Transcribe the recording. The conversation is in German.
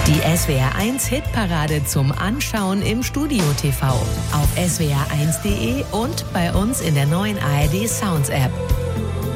Die SWR1 Hitparade zum Anschauen im Studio TV auf swr1.de und bei uns in der neuen ARD Sounds App.